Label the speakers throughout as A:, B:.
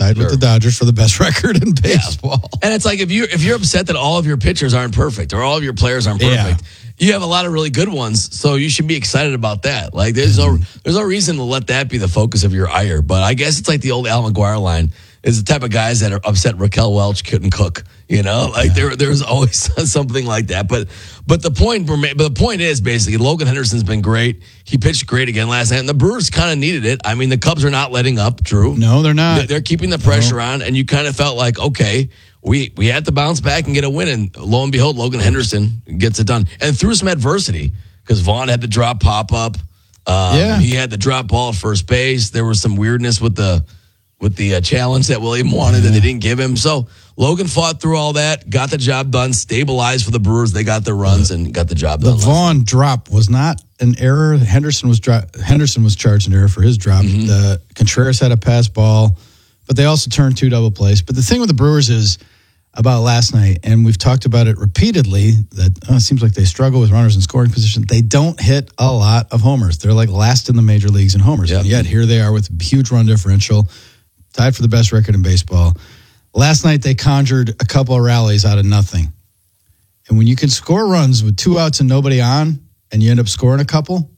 A: tied with the Dodgers for the best record in baseball.
B: Yeah. And it's like if you're upset that all of your pitchers aren't perfect or all of your players aren't perfect, you have a lot of really good ones, so you should be excited about that. Like there's no reason to let that be the focus of your ire. But I guess it's like the old Al McGuire line. Is the type of guys that are upset Raquel Welch couldn't cook, like there's always something like that. But the point is basically Logan Henderson's been great. He pitched great again last night, and the Brewers kind of needed it. I mean, the Cubs are not letting up, Drew.
A: No, they're not.
B: They're keeping the pressure on, and you kind of felt like, okay, we had to bounce back and get a win, and lo and behold, Logan Henderson gets it done. And through some adversity, because Vaughn had to drop pop-up. He had to drop ball at first base. There was some weirdness with the challenge that William wanted that they didn't give him. So Logan fought through all that, got the job done, stabilized for the Brewers. They got their runs and got the job done.
A: The Vaughn drop was not an error. Henderson was charged an error for his drop. The Contreras had a pass ball, but they also turned 2 double plays. But the thing with the Brewers is about last night, and we've talked about it repeatedly, that it seems like they struggle with runners in scoring position. They don't hit a lot of homers. They're like last in the major leagues in homers. Yep. And yet here they are with a huge run differential, tied for the best record in baseball. Last night, they conjured a couple of rallies out of nothing. And when you can score runs with 2 outs and nobody on, and you end up scoring a couple,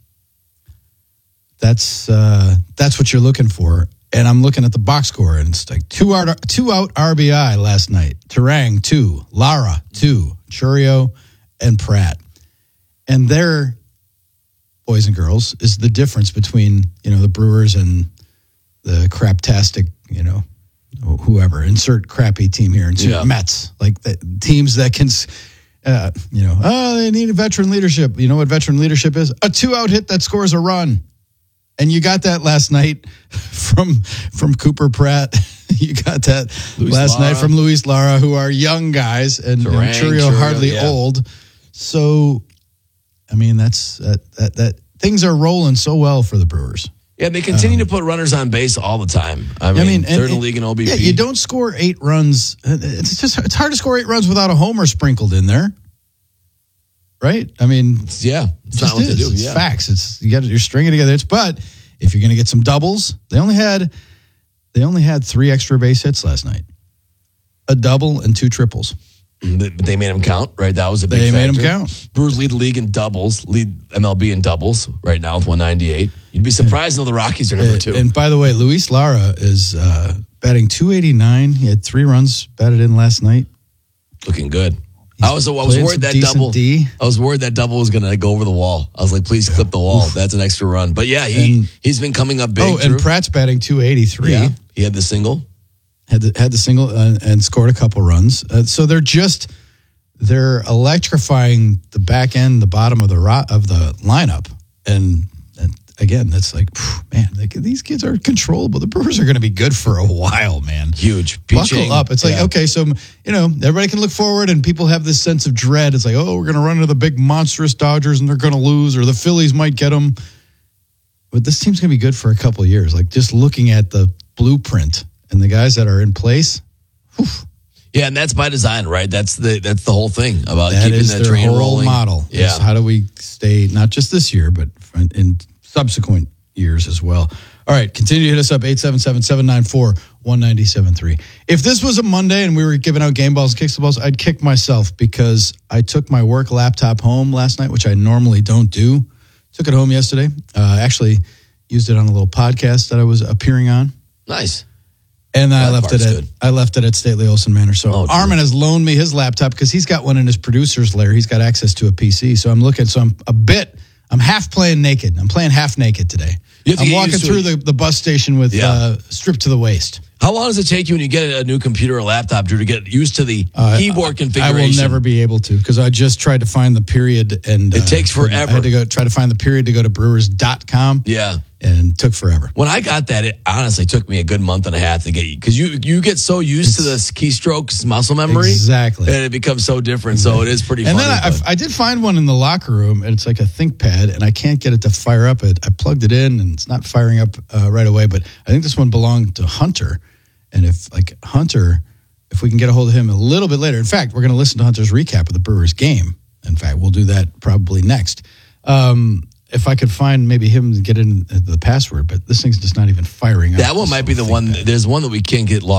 A: that's what you're looking for. And I'm looking at the box score, and it's like 2 out RBI last night. Turang, 2. Lara, 2. Churio, and Pratt. And there, boys and girls, is the difference between, the Brewers and the craptastic, whoever, insert crappy team here, insert Mets, like the teams that can, they need a veteran leadership. You know what veteran leadership is? A 2-out hit that scores a run. And you got that last night from Cooper Pratt. You got that night from Luis Lara, who are young guys, and Churio hardly old. So, I mean, that's that things are rolling so well for the Brewers.
B: Yeah, they continue to put runners on base all the time. I mean third in the league in OBP.
A: Yeah, you don't score 8 runs. It's hard to score 8 runs without a homer sprinkled in there, right? I mean,
B: it's not what to do.
A: It's facts. You're stringing together. But if you're going to get some doubles, they only had 3 extra base hits last night, a double and 2 triples.
B: But they made them count, right? That was a big factor.
A: They made them count.
B: Brewers lead the league in doubles, lead MLB in doubles right now with 198. You'd be surprised to know the Rockies are number 2.
A: And by the way, Luis Lara is batting .289. He had 3 runs batted in last night.
B: Looking good. I was worried that double. I was worried that double was going to go over the wall. I was like, please clip the wall. That's an extra run. But yeah, he's been coming up big.
A: Oh, and Pratt's batting .283.
B: Yeah, he had the single.
A: Had the single and scored a couple runs. So they're electrifying the back end, the bottom of the lineup, and again, that's like, man, these kids are controllable. The Brewers are going to be good for a while, man.
B: Huge.
A: Buckle up. It's like, okay, so everybody can look forward, and people have this sense of dread. It's like, oh, we're going to run into the big monstrous Dodgers, and they're going to lose, or the Phillies might get them. But this team's going to be good for a couple of years. Like just looking at the blueprint. And the guys that are in place,
B: yeah, and that's by design, right? That's the whole thing about
A: that
B: keeping the train rolling.
A: Model.
B: Yeah,
A: how do we stay not just this year, but in subsequent years as well? All right, continue to hit us up 877-794-1973. If this was a Monday and we were giving out game balls and kick the balls, I'd kick myself because I took my work laptop home last night, which I normally don't do. Took it home yesterday. Actually used it on a little podcast that I was appearing on.
B: Nice.
A: And I left it at Stately Olson Manor. So Armin has loaned me his laptop because he's got one in his producer's lair. He's got access to a PC. So I'm half playing naked. I'm playing half naked today. I'm walking through the bus station with stripped to the waist.
B: How long does it take you when you get a new computer or laptop, Drew, to get used to the keyboard configuration?
A: I will never be able to because I just tried to find the period. And
B: it takes forever.
A: I had to try to find the period to go to brewers.com.
B: Yeah.
A: And took forever.
B: When I got that, it honestly took me a good month and a half to get you because you get so used to the keystrokes muscle memory,
A: exactly,
B: and it becomes so different. So it is pretty.
A: And
B: funny,
A: then I did find one in the locker room, and it's like a ThinkPad, and I can't get it to fire up. I plugged it in, and it's not firing up right away. But I think this one belonged to Hunter, and if we can get a hold of him a little bit later. In fact, we're going to listen to Hunter's recap of the Brewers game. In fact, we'll do that probably next. If I could find maybe him to get in the password, but this thing's just not even firing up.
B: That one might be the one. There's one that we can't get logged